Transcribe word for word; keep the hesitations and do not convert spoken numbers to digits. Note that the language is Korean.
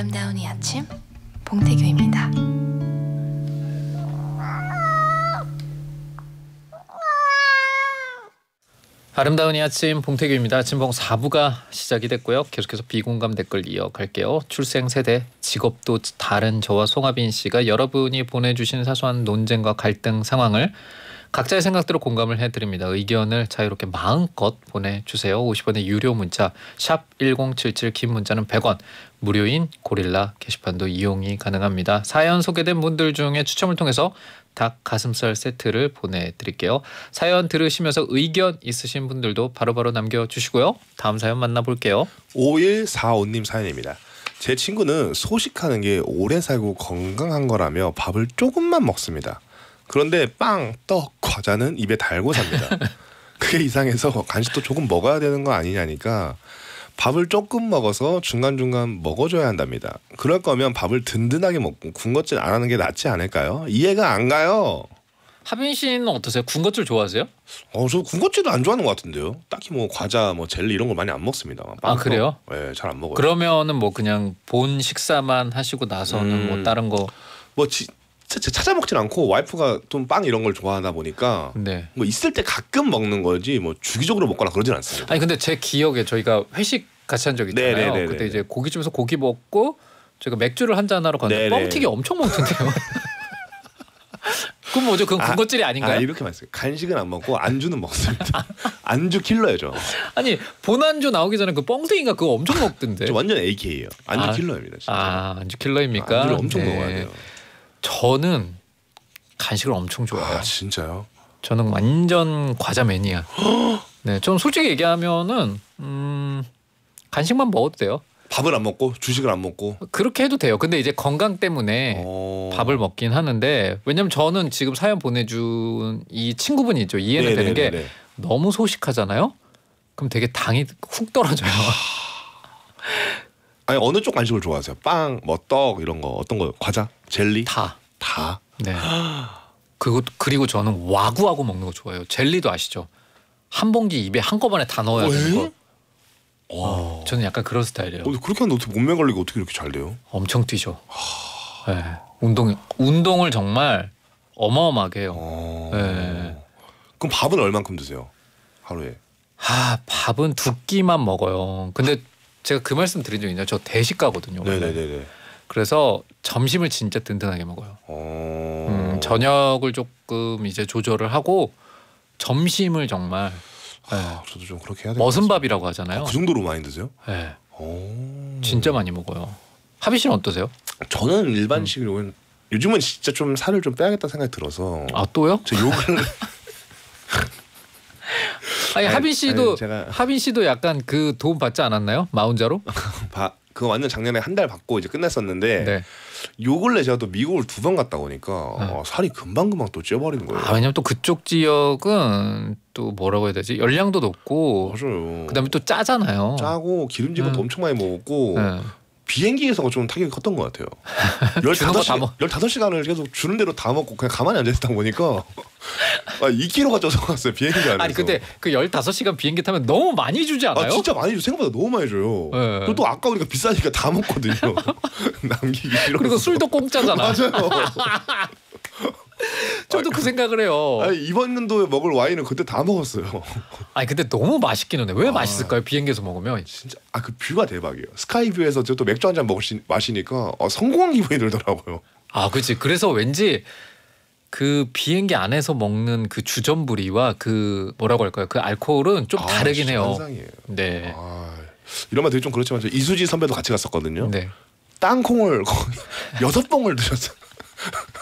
아름다운 이 아침 봉태규입니다. 아름다운 이 아침 봉태규입니다. 아침봉 사 부가 시작이 됐고요. 계속해서 비공감 댓글 이어갈게요. 출생 세대, 직업도 다른 저와 송하빈 씨가 여러분이 보내주신 사소한 논쟁과 갈등 상황을 각자의 생각대로 공감을 해드립니다. 의견을 자유롭게 마음껏 보내주세요. 오십 원의 유료 문자 샵 일공칠칠, 긴 문자는 백 원, 무료인 고릴라 게시판도 이용이 가능합니다. 사연 소개된 분들 중에 추첨을 통해서 닭 가슴살 세트를 보내드릴게요. 사연 들으시면서 의견 있으신 분들도 바로바로 남겨주시고요. 다음 사연 만나볼게요. 오일사오님 사연입니다. 제 친구는 소식하는 게 오래 살고 건강한 거라며 밥을 조금만 먹습니다. 그런데 빵, 떡, 과자는 입에 달고 삽니다. 그게 이상해서 간식도 조금 먹어야 되는 거 아니냐니까 밥을 조금 먹어서 중간중간 먹어줘야 한답니다. 그럴 거면 밥을 든든하게 먹고 군것질 안 하는 게 낫지 않을까요? 이해가 안 가요. 하빈 씨는 어떠세요? 군것질 좋아하세요? 어, 저 군것질도 안 좋아하는 것 같은데요. 딱히 뭐 과자, 뭐 젤리 이런 걸 많이 안 먹습니다. 빵, 아 그래요? 네, 잘 안 먹어요. 그러면은 뭐 그냥 본 식사만 하시고 나서는 음, 뭐 다른 거 뭐 지, 찾아 먹진 않고 와이프가 좀 빵 이런 걸 좋아하다 보니까 네. 뭐 있을 때 가끔 먹는 거지 뭐 주기적으로 먹거나 그러진 않습니다. 아니 근데 제 기억에 저희가 회식 같이 한 적 있잖아요. 네네네네. 그때 이제 고깃집에서 고기 먹고 저희가 맥주를 한잔 하러 갔는데 네네. 뻥튀기 엄청 먹던데요. 그럼 뭐죠? 그건 군것질이 아, 아닌가요? 아, 이렇게 말했어요. 간식은 안 먹고 안주는 먹습니다. 안주 킬러예요. 아니 본안주 나오기 전에 그 뻥튀기가 그거 엄청 먹던데. 저 완전 에이케이예요. 안주 아, 킬러입니다. 진짜. 아 안주 킬러입니까? 아, 안주를 엄청 네. 먹어야 돼요. 저는 간식을 엄청 좋아해요. 아 진짜요? 저는 완전 과자 매니아. 네, 좀 솔직히 얘기하면은 음, 간식만 먹어도 돼요. 밥을 안 먹고 주식을 안 먹고 그렇게 해도 돼요. 근데 이제 건강 때문에 어... 밥을 먹긴 하는데 왜냐면 저는 지금 사연 보내준 이 친구분이 있죠. 이해는 되는 게 너무 소식하잖아요. 그럼 되게 당이 훅 떨어져요. 아니 어느 쪽 간식을 좋아하세요? 빵, 뭐 떡 이런 거 어떤 거? 과자, 젤리? 다. 다. 네. 그리고 그리고 저는 와구와구 먹는 거 좋아해요. 젤리도 아시죠? 한 봉지 입에 한꺼번에 다 넣어야 되는 거. 어, 저는 약간 그런 스타일이에요. 어, 그렇게 하는데 어떻게 몸매 관리가 어떻게 이렇게 잘 돼요? 엄청 뛰죠. 네. 운동 운동을 정말 어마어마하게 해요. 어... 네. 그럼 밥은 얼만큼 드세요? 하루에? 아 밥은 두 끼만 먹어요. 근데 제가 그 말씀 드린 적 있나요? 저 대식가거든요. 네네네. 그래서 점심을 진짜 든든하게 먹어요. 어... 음, 저녁을 조금 이제 조절을 하고 점심을 정말 네. 아, 저도 좀 그렇게 해야 돼. 머슴밥이라고 하잖아요. 아, 그 정도로 많이 드세요? 네. 오... 진짜 많이 먹어요. 하빈 씨는 어떠세요? 저는 일반식으로 음. 요즘은 진짜 좀 살을 좀 빼야겠다 생각이 들어서. 아 또요? 저 욕을 아니, 아니, 하빈 씨도 아니, 제가... 하빈 씨도 약간 그 도움 받지 않았나요? 마운자로? 바, 그거 완전 작년에 한 달 받고 이제 끝냈었는데 네. 요 근래 제가 또 미국을 두 번 갔다 오니까 네. 어, 살이 금방금방 또 쪄버리는 거예요. 아, 왜냐면 또 그쪽 지역은 또 뭐라고 해야 되지? 열량도 높고 맞아요. 그다음에 또 짜잖아요. 짜고 기름진 것도 음. 엄청 많이 먹었고 네. 비행기에서 좀 타격이 컸던 것 같아요. 주는 거 다 먹. 열다섯 시간을 계속 주는 대로 다 먹고 그냥 가만히 앉아 있다 보니까 아, 이 킬로가 쪄서 갔어요. 비행기 안에서. 아니 근데 그 열다섯 시간 비행기 타면 너무 많이 주지 않아요? 아 진짜 많이 줘. 생각보다 너무 많이 줘요. 네. 그리고 또 아까우니까 비싸니까 다 먹거든요. 남기기 싫어. 그리고 술도 공짜잖아. 맞아요. 저도 그 생각을 해요. 아니, 이번 연도에 먹을 와인은 그때 다 먹었어요. 아니 근데 너무 맛있기는 해. 왜 아, 맛있을까요? 비행기에서 먹으면. 진짜 아 그 뷰가 대박이에요. 스카이뷰에서 또 맥주 한 잔 먹으시 마시니까 어, 성공한 기분이 들더라고요. 아 그렇지. 그래서 왠지 그 비행기 안에서 먹는 그 주전부리와 그 뭐라고 할까요? 그 알코올은 좀 아, 다르긴 해요. 환상이에요. 네. 아, 이런 말 되게 좀 그렇지만 저 이수지 선배도 같이 갔었거든요. 네. 땅콩을 거의 여섯 봉을 드셨어요.